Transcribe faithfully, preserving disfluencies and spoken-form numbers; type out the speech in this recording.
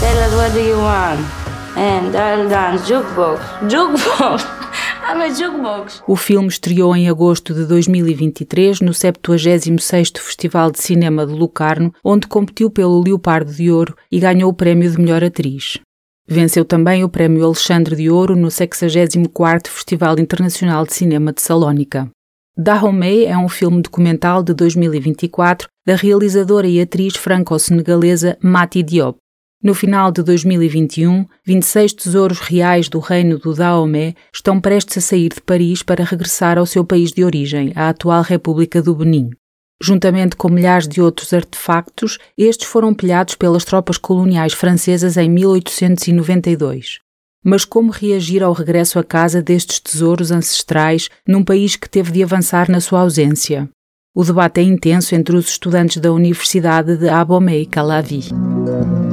Tell us what do you want? And I'll dance jukebox. Jukebox! I'm a jukebox! O filme estreou em agosto de dois mil e vinte e três no septuagésimo sexto Festival de Cinema de Locarno, onde competiu pelo Leopardo de Ouro e ganhou o prémio de melhor atriz. Venceu também o prémio Alexandre de Ouro no sexagésimo quarto Festival Internacional de Cinema de Salónica. Dahomey é um filme documental de dois mil e vinte e quatro da realizadora e atriz franco-senegalesa Mati Diop. No final de dois mil e vinte e um, vinte e seis tesouros reais do reino do Dahomey estão prestes a sair de Paris para regressar ao seu país de origem, a atual República do Benin. Juntamente com milhares de outros artefactos, estes foram pilhados pelas tropas coloniais francesas em mil oitocentos e noventa e dois. Mas como reagir ao regresso a casa destes tesouros ancestrais num país que teve de avançar na sua ausência? O debate é intenso entre os estudantes da Universidade de Abomey-Calavi.